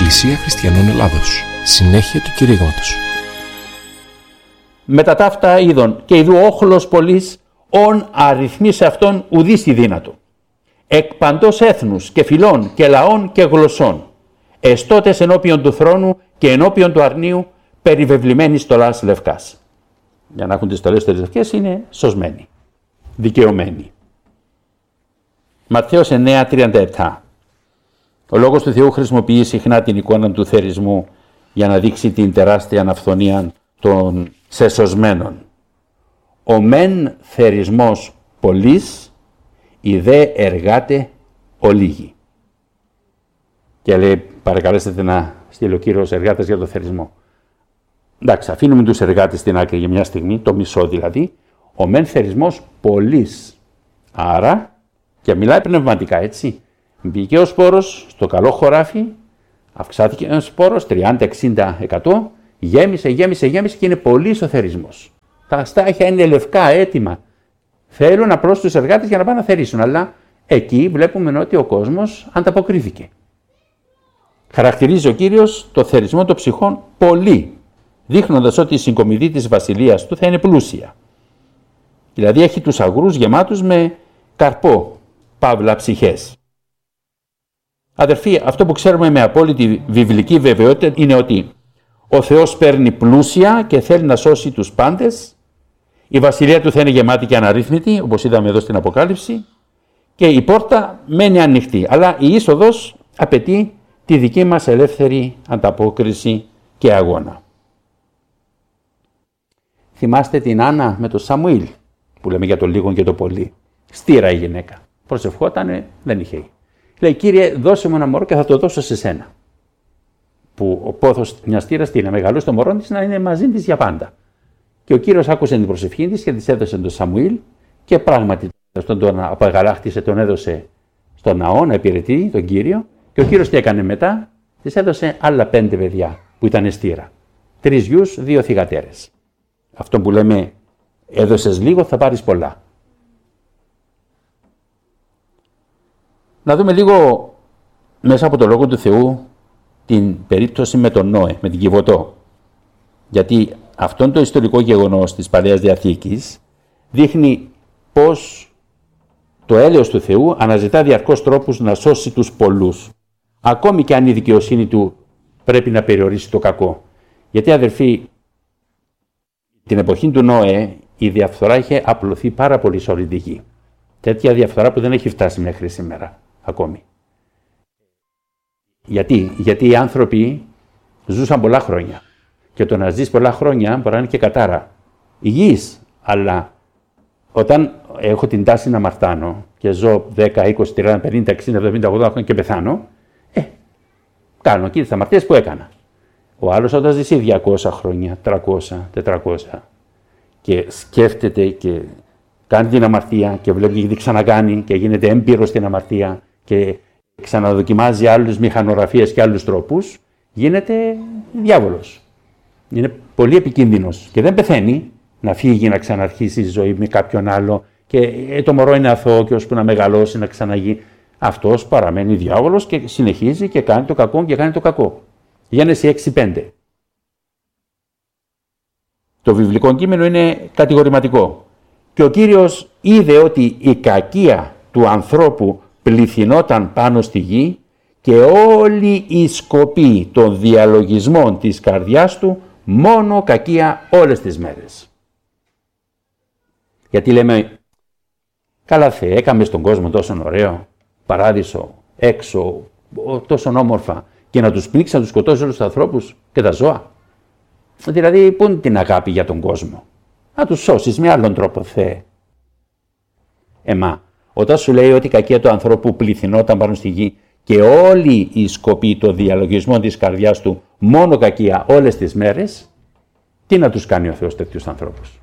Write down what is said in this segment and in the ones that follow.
Εκκλησία Χριστιανών Ελλάδος. Συνέχεια του κηρύγματος. Μετά ταύτα είδον και ειδού όχλος πολλής, ον αριθμής αυτόν ουδείς τη δύνατο. Εκ παντός έθνους και φυλών και λαών και γλωσσών. Εστώτες ενώπιον του θρόνου και ενώπιον του αρνίου, περιβεβλημένοι στολάς λευκάς. Για να έχουν τις στολές τις λευκές είναι σωσμένοι, δικαιωμένοι. Ματθαίος 9:37. Ο Λόγος του Θεού χρησιμοποιεί συχνά την εικόνα του θερισμού για να δείξει την τεράστια αναφθονία των σεσωσμένων. Ο μεν θερισμός πολλής, η δε εργάτε ολίγη. Και λέει, παρακαλέσετε να στείλει ο Κύριος εργάτες για το θερισμό. Εντάξει, αφήνουμε τους εργάτες στην άκρη για μια στιγμή, το μισό δηλαδή. Ο μεν θερισμός πολλής. Άρα, και μιλάει πνευματικά, έτσι. Μπήκε ο σπόρος στο καλό χωράφι, αυξάθηκε ο σπόρος 30-60%, γέμισε και είναι πολλής ο θερισμός. Τα στάχια είναι λευκά, έτοιμα. Θέλουν απλώς τους εργάτες για να πάνε να θερίσουν, αλλά εκεί βλέπουμε ότι ο κόσμος ανταποκρίθηκε. Χαρακτηρίζει ο Κύριος το θερισμό των ψυχών πολύ, δείχνοντας ότι η συγκομιδή της βασιλείας του θα είναι πλούσια. Δηλαδή έχει τους αγρούς γεμάτους με καρπό, παύλα ψυχές. Αδερφοί, αυτό που ξέρουμε με απόλυτη βιβλική βεβαιότητα είναι ότι ο Θεός παίρνει πλούσια και θέλει να σώσει τους πάντες. Η βασιλεία του θα είναι γεμάτη και αναρρύθμιτη, όπως είδαμε εδώ στην Αποκάλυψη, και η πόρτα μένει ανοιχτή. Αλλά η είσοδος απαιτεί τη δική μας ελεύθερη ανταπόκριση και αγώνα. Θυμάστε την Άννα με τον Σαμουήλ, που λέμε για το λίγο και το πολύ. Στήρα η γυναίκα. Προσευχότανε, δεν είχε. Λέει, Κύριε, δώσε μου ένα μωρό και θα το δώσω σε σένα. Που ο πόθος μιας στήρας τι να μεγαλώσει το μωρό της να είναι μαζί της για πάντα. Και ο Κύριος άκουσε την προσευχή της και της έδωσε τον Σαμουήλ και πράγματι τον απαγαλάχτησε, τον έδωσε στον ναό να υπηρετεί τον Κύριο. Και ο Κύριος τι έκανε μετά, της έδωσε άλλα 5 παιδιά που ήταν στήρα. 3 γιους, 2 θυγατέρες. Αυτό που λέμε, έδωσες λίγο, θα πάρεις πολλά. Να δούμε λίγο μέσα από το Λόγο του Θεού την περίπτωση με τον Νόε, με την Κιβωτό. Γιατί αυτό το ιστορικό γεγονός της Παλαιάς Διαθήκης δείχνει πως το έλεος του Θεού αναζητά διαρκώς τρόπους να σώσει τους πολλούς. Ακόμη και αν η δικαιοσύνη του πρέπει να περιορίσει το κακό. Γιατί αδερφοί, την εποχή του Νόε η διαφθορά είχε απλωθεί πάρα πολύ σε όλη τη γη. Τέτοια διαφθορά που δεν έχει φτάσει μέχρι σήμερα ακόμη. Γιατί οι άνθρωποι ζούσαν πολλά χρόνια. Και το να ζεις πολλά χρόνια μπορεί να είναι και κατάρα υγιής. Αλλά όταν έχω την τάση να αμαρτάνω και ζω 10, 20, 30, 50, 60, 70, 80 χρόνια και πεθάνω, κάνω εκεί τις αμαρτίες που έκανα. Ο άλλος όταν ζήσει 200 χρόνια, 300, 400 και σκέφτεται και κάνει την αμαρτία και βλέπει και τι ξανακάνει και γίνεται έμπειρος στην αμαρτία και ξαναδοκιμάζει άλλους μηχανογραφίες και άλλους τρόπους, γίνεται διάβολος. Είναι πολύ επικίνδυνος και δεν πεθαίνει να φύγει, να ξαναρχίσει η ζωή με κάποιον άλλο και το μωρό είναι αθώο και ώσπου να μεγαλώσει, να ξαναγεί. Αυτός παραμένει διάβολος και συνεχίζει και κάνει το κακό και κάνει το κακό. Γένεση 6:5. Το βιβλικό κείμενο είναι κατηγορηματικό. Και ο Κύριος είδε ότι η κακία του ανθρώπου πληθυνόταν πάνω στη γη και όλη η σκοπή των διαλογισμών της καρδιάς του μόνο κακία όλες τις μέρες. Γιατί λέμε, καλά Θεέ, έκαμε στον κόσμο τόσο ωραίο, παράδεισο, έξω, τόσο όμορφα και να τους πνίξει, να τους σκοτώσει όλους τους ανθρώπους και τα ζώα. Δηλαδή, πού είναι την αγάπη για τον κόσμο? Να τους σώσεις με άλλον τρόπο, Θεέ. Όταν σου λέει ότι η κακία του ανθρώπου πληθυνόταν πάνω στη γη και όλη η σκοπή των διαλογισμών της καρδιάς του μόνο κακία όλες τις μέρες, τι να τους κάνει ο Θεός τέτοιους ανθρώπους?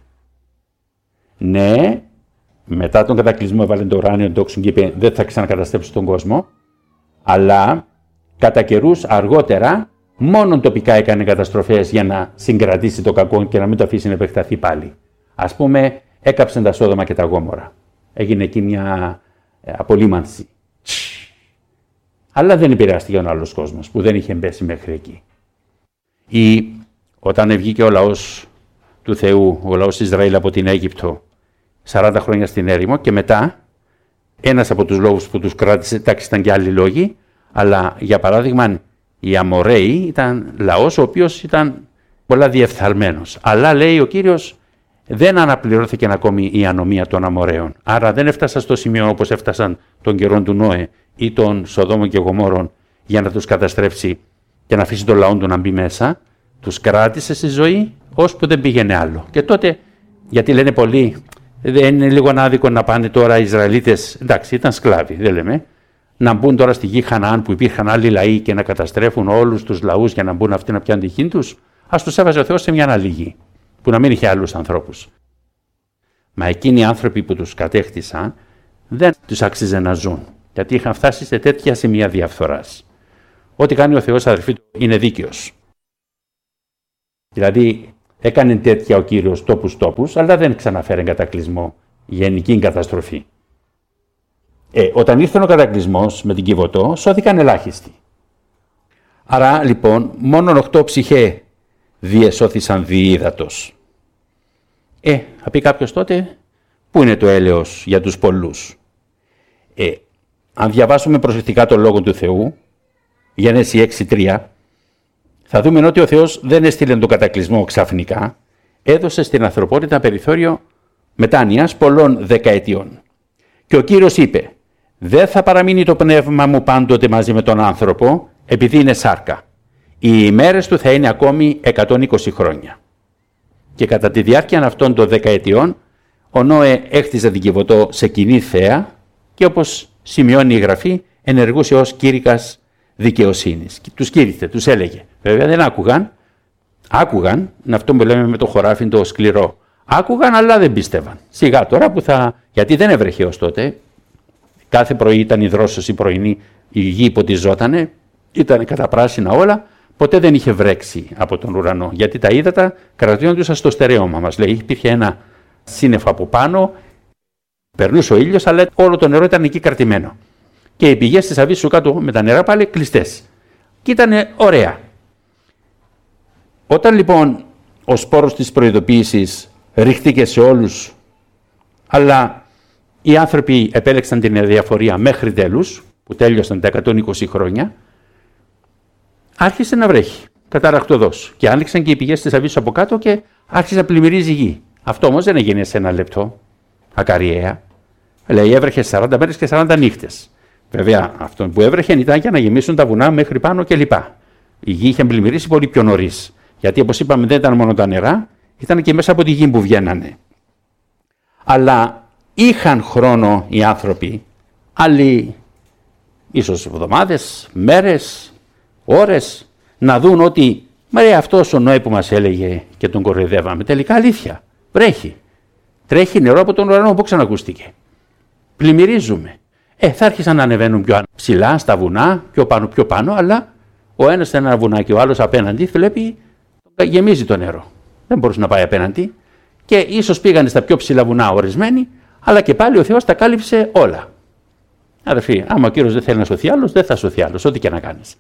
Ναι, μετά τον κατακλυσμό έβαλε το ουράνιο τόξον και είπε δεν θα ξανακαταστρέψει τον κόσμο, αλλά κατά καιρούς αργότερα μόνον τοπικά έκανε καταστροφές για να συγκρατήσει το κακό και να μην το αφήσει να επεκταθεί πάλι. Ας πούμε, έκαψαν τα Σόδομα και τα Γόμορα. Έγινε εκεί μια απολύμανση. αλλά δεν επηρεάστηκε ο άλλος κόσμος που δεν είχε μπέσει μέχρι εκεί. Ή όταν βγήκε ο λαός του Θεού, ο λαός Ισραήλ από την Αίγυπτο, 40 χρόνια στην έρημο και μετά, ένας από τους λόγους που τους κράτησε, εντάξει ήταν και άλλοι λόγοι, αλλά για παράδειγμα οι Αμοραίοι ήταν λαός ο οποίος ήταν πολλά διεφθαρμένος. Αλλά λέει ο Κύριος, δεν αναπληρώθηκε ακόμη η ανομία των Αμοραίων. Άρα δεν έφτασαν στο σημείο όπως έφτασαν τον καιρό του Νόε ή των Σοδόμων και Γομόρων για να τους καταστρέψει και να αφήσει τον λαό του να μπει μέσα. Τους κράτησε στη ζωή ώσπου δεν πήγαινε άλλο. Και τότε, γιατί λένε πολλοί, δεν είναι λίγο άδικο να πάνε τώρα οι Ισραηλίτες, εντάξει ήταν σκλάβοι, δεν λέμε, να μπουν τώρα στη γη Χαναάν που υπήρχαν άλλοι λαοί και να καταστρέφουν όλους τους λαούς για να μπουν αυτοί να πιάνουν τη γη τους. Ας τους έβαζε ο Θεός σε μια άλλη γη, που να μην είχε άλλους ανθρώπους. Μα εκείνοι οι άνθρωποι που τους κατέκτησαν δεν τους άξιζε να ζουν, γιατί είχαν φτάσει σε τέτοια σημεία διαφθοράς. Ό,τι κάνει ο Θεός, αδερφοί του, είναι δίκαιος. Δηλαδή, έκανε τέτοια ο Κύριος τόπους, αλλά δεν ξαναφέρει κατακλυσμό, γενική καταστροφή. Όταν ήρθε ο κατακλυσμός με την Κιβωτό, σώθηκαν ελάχιστοι. Άρα, λοιπόν, μόνο 8 ψυχέ διεσώθησαν διύδατος. Θα πει κάποιος τότε, πού είναι το έλεος για τους πολλούς. Αν διαβάσουμε προσεκτικά τον Λόγο του Θεού, Γένεση 6:3, θα δούμε ότι ο Θεός δεν έστειλε τον κατακλυσμό ξαφνικά, έδωσε στην ανθρωπότητα περιθώριο μετάνοιας πολλών δεκαετιών. Και ο Κύριος είπε, δεν θα παραμείνει το πνεύμα μου πάντοτε μαζί με τον άνθρωπο, επειδή είναι σάρκα. Οι ημέρες του θα είναι ακόμη 120 χρόνια. Και κατά τη διάρκεια αυτών των δεκαετιών, ο Νόε έχτιζε την Κιβωτό σε κοινή θέα και όπως σημειώνει η Γραφή, ενεργούσε ως κήρυκας δικαιοσύνης. Τους κήρυτε, τους έλεγε. Βέβαια δεν άκουγαν. Άκουγαν, είναι αυτό που λέμε με το χωράφι το σκληρό. Άκουγαν αλλά δεν πίστευαν. Σιγά τώρα που γιατί δεν έβρεχε ως τότε. Κάθε πρωί ήταν η δρόσος η πρωινή, η γη υποτιζότανε, ήταν καταπράσινα όλα. Ποτέ δεν είχε βρέξει από τον ουρανό. Γιατί τα ύδατα κρατιόντουσαν στο στερέωμα μας. Λέει, υπήρχε ένα σύννεφο από πάνω, περνούσε ο ήλιος, αλλά όλο το νερό ήταν εκεί κρατημένο. Και οι πηγές της Αβύσσου κάτω με τα νερά πάλι κλειστές. Και ήταν ωραία. Όταν λοιπόν ο σπόρος της προειδοποίησης ριχτήκε σε όλους, αλλά οι άνθρωποι επέλεξαν την αδιαφορία μέχρι τέλους, που τέλειωσαν τα 120 χρόνια, άρχισε να βρέχει καταρακτωδώς. Και άνοιξαν και οι πηγές της Αβύσσου από κάτω και άρχισε να πλημμυρίζει η γη. Αυτό όμως δεν έγινε σε ένα λεπτό, ακαριέα. Λέει, έβρεχε 40 μέρες και 40 νύχτες. Βέβαια, αυτό που έβρεχε ήταν για να γεμίσουν τα βουνά μέχρι πάνω κλπ. Η γη είχε πλημμυρίσει πολύ πιο νωρίς. Γιατί, όπως είπαμε, δεν ήταν μόνο τα νερά, ήταν και μέσα από τη γη που βγαίνανε. Αλλά είχαν χρόνο οι άνθρωποι, άλλοι ίσως εβδομάδες, μέρες, ώρες, να δουν ότι αυτός ο Νόε που μας έλεγε και τον κοροϊδεύαμε, τελικά αλήθεια. Βρέχει. Τρέχει νερό από τον ουρανό που ξανακούστηκε. Πλημμυρίζουμε. Θα άρχισαν να ανεβαίνουν πιο ψηλά στα βουνά, πιο πάνω, αλλά ο ένας σε ένα βουνάκι, ο άλλος απέναντι, βλέπει, γεμίζει το νερό. Δεν μπορούσε να πάει απέναντι. Και ίσως πήγανε στα πιο ψηλά βουνά ορισμένοι, αλλά και πάλι ο Θεός τα κάλυψε όλα. Αδερφοί, άμα ο Κύριος δεν θέλει να σωθεί άλλος, δεν θα σωθεί άλλος, ό,τι και να κάνεις.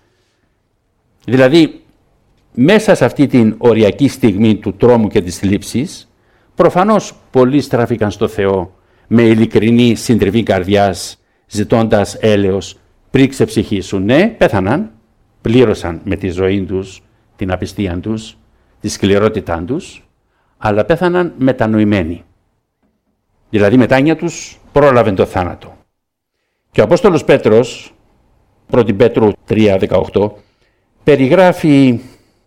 Δηλαδή, μέσα σε αυτή την οριακή στιγμή του τρόμου και της θλίψης, προφανώς πολλοί στράφηκαν στο Θεό με ειλικρινή συντριβή καρδιάς, ζητώντας έλεος, πρίξε ψυχή σου. Ναι, πέθαναν, πλήρωσαν με τη ζωή τους, την απιστία τους, τη σκληρότητά τους, αλλά πέθαναν μετανοημένοι. Δηλαδή η μετάνοια τους πρόλαβε το θάνατο. Και ο Απόστολος Πέτρος, 1 Πέτρου 3:18, περιγράφει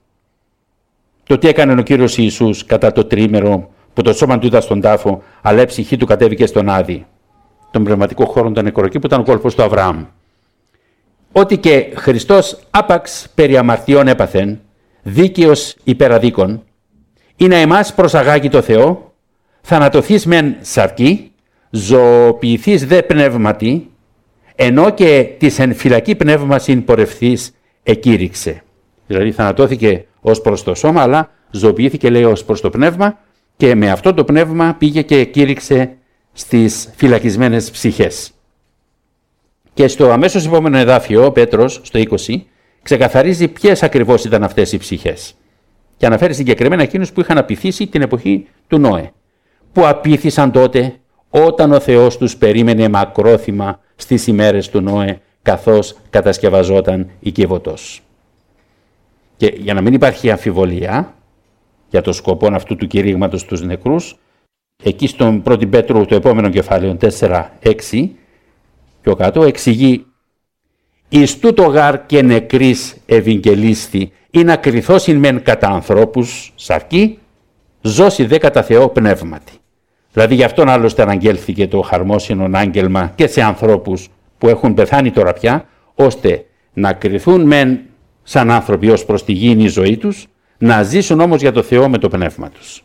το τι έκανε ο Κύριος Ιησούς κατά το τριήμερο που το σώμα του ήταν στον τάφο, αλλά η ψυχή του κατέβηκε στον Άδη, τον πνευματικό χώρο των νεκροκή που ήταν ο κόλπος του Αβραάμ. Ότι και Χριστός άπαξ περί αμαρτιών έπαθεν, δίκαιος υπεραδίκων, ή να εμάς προσαγάγει το Θεό, θανατωθείς μεν σαρκή, ζωοποιηθείς δε πνεύματι, ενώ και της εν φυλακή πνεύμασιν πορευθείς εκήρυξε. Δηλαδή θανατώθηκε ως προς το σώμα, αλλά ζωοποιήθηκε λέει ως προς το πνεύμα και με αυτό το πνεύμα πήγε και εκήρυξε στις φυλακισμένες ψυχές. Και στο αμέσως επόμενο εδάφιο, ο Πέτρος, στο 20, ξεκαθαρίζει ποιες ακριβώς ήταν αυτές οι ψυχές. Και αναφέρει συγκεκριμένα εκείνους που είχαν απειθήσει την εποχή του Νόε. Που απείθησαν τότε όταν ο Θεός τους περίμενε μακρόθυμα στις ημέρες του Νόε, καθώς κατασκευαζόταν η Κιβωτός. Και για να μην υπάρχει αμφιβολία για το σκοπό αυτού του κηρύγματος στους νεκρούς, εκεί στον 1 Πέτρου, το επόμενο κεφάλαιο 4-6, πιο κάτω, εξηγεί «Εις τούτο γάρ και νεκρής ευηγγελίστη, ή να κριθώσιν μεν κατά ανθρώπους σαρκή, ζώσει δε κατά Θεό πνεύματι». Δηλαδή γι' αυτόν άλλωστε αναγγέλθηκε το χαρμόσυνον άγγελμα και σε ανθρώπους που έχουν πεθάνει τώρα πια, ώστε να κριθούν μεν σαν άνθρωποι ως προς τη γήινη ζωή τους, να ζήσουν όμως για το Θεό με το πνεύμα τους.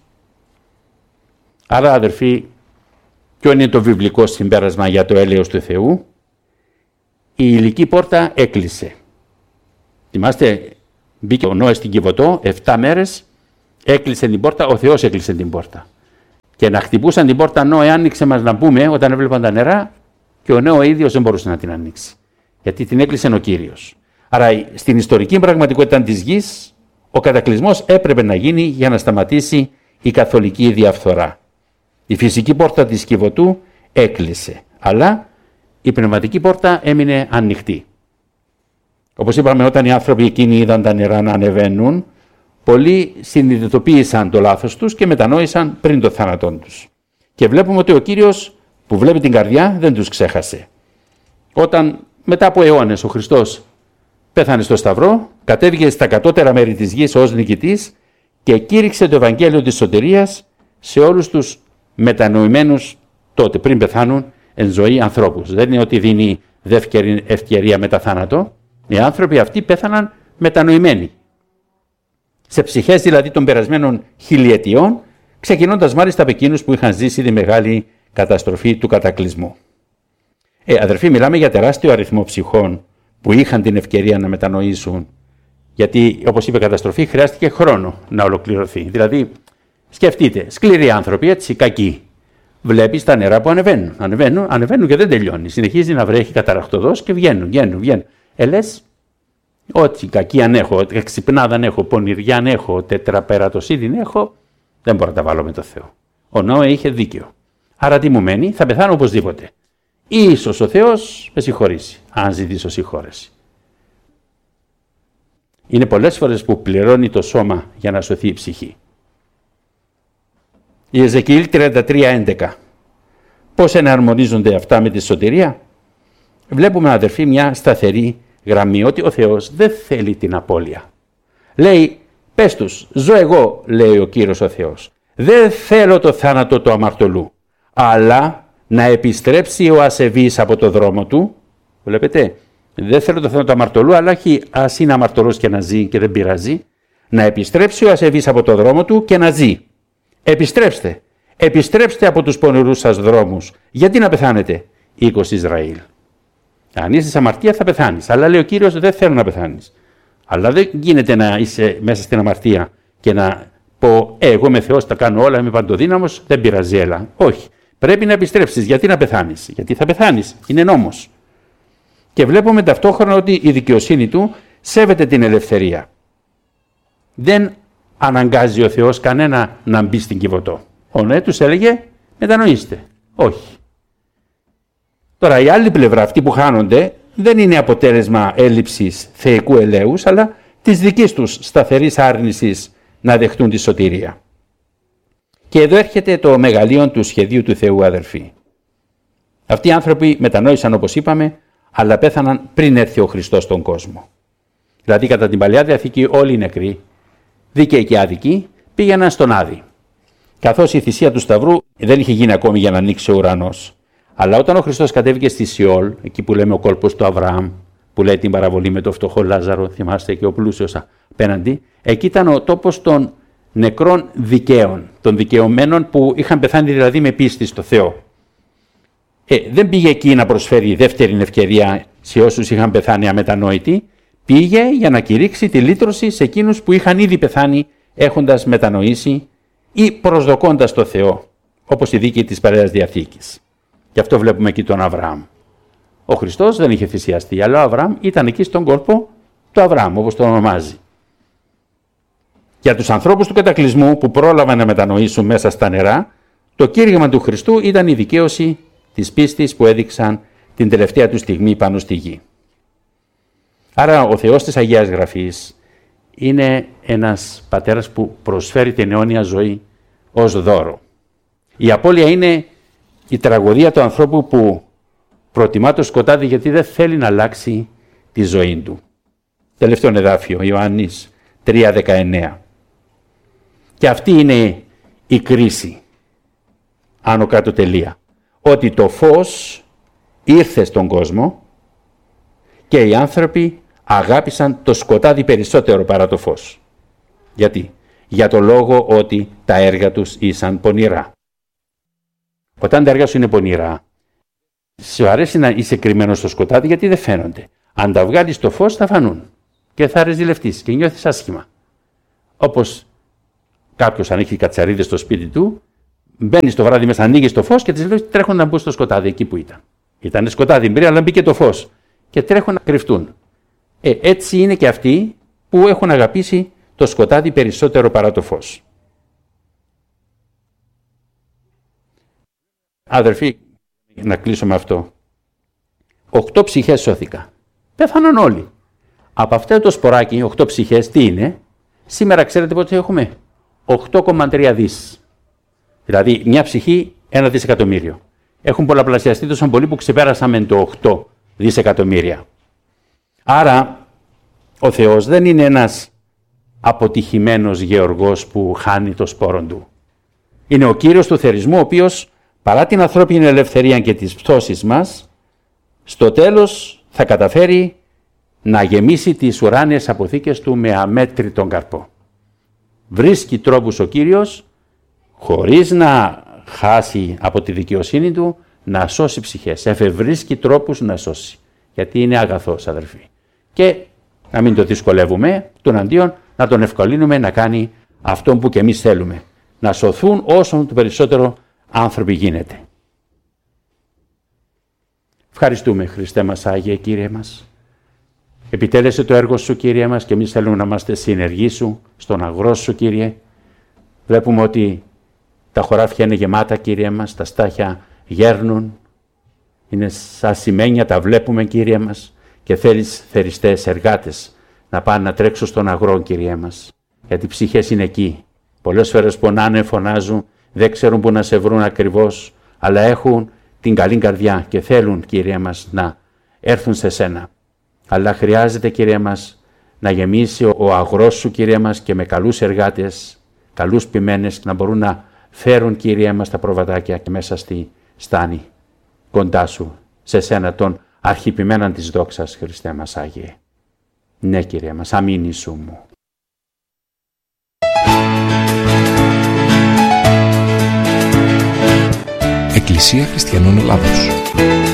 Άρα αδερφοί, ποιο είναι το βιβλικό συμπέρασμα για το έλεος του Θεού? Η υλική πόρτα έκλεισε. Θυμάστε, μπήκε ο Νόε στην Κιβωτό, 7 μέρες, έκλεισε την πόρτα, ο Θεός έκλεισε την πόρτα. Και να χτυπούσαν την πόρτα, Νόε άνοιξε μας να μπούμε, όταν έβλεπαν τα νερά, και ο Νόε ίδιος δεν μπορούσε να την ανοίξει. Γιατί την έκλεισε ο Κύριος. Άρα στην ιστορική πραγματικότητα της γης, ο κατακλυσμός έπρεπε να γίνει για να σταματήσει η καθολική διαφθορά. Η φυσική πόρτα της Κιβωτού έκλεισε, αλλά η πνευματική πόρτα έμεινε ανοιχτή. Όπως είπαμε, όταν οι άνθρωποι εκείνοι είδαν τα νερά να ανεβαίνουν, πολλοί συνειδητοποίησαν το λάθος τους και μετανόησαν πριν το θάνατό τους. Και βλέπουμε ότι ο Κύριος που βλέπει την καρδιά δεν τους ξέχασε. Όταν μετά από αιώνες ο Χριστός πέθανε στο Σταυρό, κατέβηκε στα κατώτερα μέρη της γης ως νικητής και κήρυξε το Ευαγγέλιο της σωτηρίας σε όλους τους μετανοημένους τότε πριν πεθάνουν εν ζωή ανθρώπους. Δεν είναι ότι δίνει δεύτερη ευκαιρία μετά θάνατο. Οι άνθρωποι αυτοί πέθαναν μετανοημένοι. Σε ψυχές δηλαδή των περασμένων χιλιετιών, ξεκινώντας μάλιστα από εκείνους που είχαν ζήσει τη μεγάλη καταστροφή του κατακλυσμού. Αδερφοί, μιλάμε για τεράστιο αριθμό ψυχών που είχαν την ευκαιρία να μετανοήσουν, γιατί όπως είπε η καταστροφή χρειάστηκε χρόνο να ολοκληρωθεί. Δηλαδή, σκεφτείτε, σκληροί άνθρωποι, έτσι, κακοί. Βλέπεις τα νερά που ανεβαίνουν και δεν τελειώνει. Συνεχίζει να βρέχει καταραχτωδώς και βγαίνουν. Λες, ό,τι κακή αν έχω, εξυπνάδα αν έχω, πονηριά αν έχω, τετραπερατοσύνη αν έχω, δεν μπορώ να τα βάλω με το Θεό. Ο Νόε είχε δίκαιο. Άρα τι μου μένει, θα πεθάνω οπωσδήποτε. Ίσως ο Θεός με συγχωρήσει, αν ζητήσω συγχώρεση. Είναι πολλές φορές που πληρώνει το σώμα για να σωθεί η ψυχή. Η Εζεκιήλ 33:11. Πώς εναρμονίζονται αυτά με τη σωτηρία? Βλέπουμε, αδερφοί, μια σταθερή γραμμή ότι ο Θεός δεν θέλει την απώλεια. Λέει, πες τους, ζω εγώ, λέει ο Κύριος ο Θεός. Δεν θέλω το θάνατο του αμαρτωλού, αλλά να επιστρέψει ο ασεβής από το δρόμο του. Βλέπετε, δεν θέλω το θάνατο του αμαρτωλού, αλλά ας είναι αμαρτωλός και να ζει και δεν πειράζει. Να επιστρέψει ο ασεβής από το δρόμο του και να ζει. Επιστρέψτε από τους πονηρούς σας δρόμους. Γιατί να πεθάνετε, οίκος Ισραήλ? Αν είσαι σε αμαρτία θα πεθάνεις. Αλλά λέει ο Κύριος, δεν θέλω να πεθάνεις. Αλλά δεν γίνεται να είσαι μέσα στην αμαρτία και να πω, εγώ είμαι Θεός, τα κάνω όλα, είμαι παντοδύναμος, δεν πειράζει, έλα. Όχι. Πρέπει να επιστρέψεις. Γιατί να πεθάνεις? Γιατί θα πεθάνεις. Είναι νόμος. Και βλέπουμε ταυτόχρονα ότι η δικαιοσύνη του σέβεται την ελευθερία. Δεν αναγκάζει ο Θεός κανένα να μπει στην Κιβωτό. Ο Νόε τους έλεγε, μετανοήστε. Όχι. Τώρα η άλλη πλευρά, αυτοί που χάνονται, δεν είναι αποτέλεσμα έλλειψης θεϊκού ελέους, αλλά της δικής τους σταθερής άρνησης να δεχτούν τη σωτηρία. Και εδώ έρχεται το μεγαλείο του σχεδίου του Θεού, αδερφοί. Αυτοί οι άνθρωποι μετανόησαν, όπως είπαμε, αλλά πέθαναν πριν έρθει ο Χριστός στον κόσμο. Δηλαδή κατά την Παλαιά Διαθήκη όλοι οι νεκροί, δίκαιοι και άδικοι, πήγαιναν στον Άδη. Καθώς η θυσία του Σταυρού δεν είχε γίνει ακόμη για να ανοίξει ο ουρανός. Αλλά όταν ο Χριστός κατέβηκε στη Σιόλ, εκεί που λέμε ο κόλπος του Αβραάμ, που λέει την παραβολή με το φτωχό Λάζαρο, θυμάστε, και ο πλούσιος απέναντι, εκεί ήταν ο τόπος των νεκρών δικαίων, των δικαιωμένων που είχαν πεθάνει δηλαδή με πίστη στο Θεό. Δεν πήγε εκεί να προσφέρει δεύτερη ευκαιρία σε όσους είχαν πεθάνει αμετανόητοι, πήγε για να κηρύξει τη λύτρωση σε εκείνους που είχαν ήδη πεθάνει έχοντας μετανοήσει ή προσδοκώντας το Θεό, όπως η δίκη της Παλαιάς Διαθήκης. Γι' αυτό βλέπουμε εκεί τον Αβραάμ. Ο Χριστός δεν είχε θυσιαστεί, αλλά ο Αβραάμ ήταν εκεί στον κόλπο του Αβραάμ, όπως το ονομάζει. Για τους ανθρώπους του κατακλυσμού που πρόλαβαν να μετανοήσουν μέσα στα νερά, το κήρυγμα του Χριστού ήταν η δικαίωση της πίστης που έδειξαν την τελευταία του στιγμή πάνω στη γη. Άρα ο Θεός της Αγίας Γραφής είναι ένας πατέρας που προσφέρει την αιώνια ζωή ως δώρο. Η απώλεια είναι η τραγωδία του ανθρώπου που προτιμά το σκοτάδι γιατί δεν θέλει να αλλάξει τη ζωή του. Τελευταίο εδάφιο, Ιωάννης 3:19. Και αυτή είναι η κρίση, άνω κάτω τελεία. Ότι το φως ήρθε στον κόσμο και οι άνθρωποι αγάπησαν το σκοτάδι περισσότερο παρά το φως. Γιατί? Για το λόγο ότι τα έργα τους ήσαν πονηρά. Όταν τα έργα σου είναι πονηρά, σου αρέσει να είσαι κρυμμένος στο σκοτάδι γιατί δεν φαίνονται. Αν τα βγάλεις στο φως θα φανούν και θα ρεζιλευτείς και νιώθεις άσχημα. Όπως κάποιος αν έχει κατσαρίδες στο σπίτι του, μπαίνει το βράδυ μέσα, ανοίγει το φως και τις λέει τρέχουν να μπουν στο σκοτάδι εκεί που ήταν. Ήταν σκοτάδι μπρι, αλλά μπήκε το φως και τρέχουν να κρυφτούν. Έτσι είναι και αυτοί που έχουν αγαπήσει το σκοτάδι περισσότερο παρά το φως. Αδερφοί, να κλείσω με αυτό. 8 ψυχές σώθηκαν. Πέθαναν όλοι. Από αυτό το σποράκι, 8 ψυχές, τι είναι? Σήμερα ξέρετε πότε έχουμε? 8,3 δις. Δηλαδή μια ψυχή 1 δισεκατομμύριο. Έχουν πολλαπλασιαστεί τόσο πολύ που ξεπέρασαμε το 8 δισεκατομμύρια. Άρα ο Θεός δεν είναι ένας αποτυχημένος γεωργός που χάνει το σπόρο του. Είναι ο Κύριος του θερισμού, ο οποίος παρά την ανθρώπινη ελευθερία και τις πτώσεις μας, στο τέλος θα καταφέρει να γεμίσει τις ουράνιες αποθήκες του με αμέτρητον καρπό. Βρίσκει τρόπους ο Κύριος, χωρίς να χάσει από τη δικαιοσύνη του, να σώσει ψυχές. Εφευρίσκει τρόπους να σώσει. Γιατί είναι αγαθός, αδερφοί. Και να μην το δυσκολεύουμε, τον αντίον να τον ευκολύνουμε να κάνει αυτό που και εμείς θέλουμε. Να σωθούν όσο το περισσότερο άνθρωποι γίνεται. Ευχαριστούμε, Χριστέ μας, Άγιε Κύριε μας. Επιτέλεσε το έργο Σου, Κύριε μας, και εμείς θέλουμε να είμαστε συνεργοί Σου, στον αγρό Σου, Κύριε. Βλέπουμε ότι τα χωράφια είναι γεμάτα, Κύριε μας, τα στάχια γέρνουν, είναι σαν σημαίνια, τα βλέπουμε, Κύριε μας, και θέλεις θεριστές εργάτες να πάνε να τρέξουν στον αγρό, Κύριε μας, γιατί οι ψυχές είναι εκεί. Πολλές φορές πονάνε, φωνάζουν, δεν ξέρουν που να σε βρουν ακριβώς, αλλά έχουν την καλή καρδιά και θέλουν, Κύριε μας, να έρθουν σε Σένα. Αλλά χρειάζεται, Κύριε μας, να γεμίσει ο αγρός Σου, Κύριε μας, και με καλούς εργάτες, καλούς ποιμένες, να μπορούν να φέρουν, Κύριε μας, τα προβατάκια και μέσα στη στάνη κοντά Σου, σε Σένα, τον αρχιπημέναν της δόξας, Χριστέ μας Άγιε. Ναι, Κύριε μας, αμήν Ιησού μου. Εκκλησία Χριστιανών Ελλάδος.